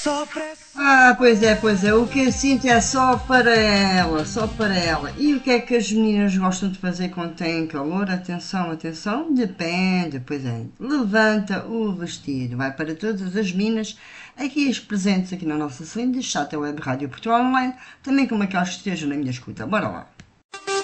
Pois é, o que eu sinto é só para ela, só para ela. E o que é que as meninas gostam de fazer quando têm calor? Atenção, atenção, depende, pois é. Levanta o vestido, vai para todas as meninas, aqui as presentes aqui na nossa sala de Chata Web Rádio Portugal Online, também como aquelas que estejam na minha escuta. Bora lá.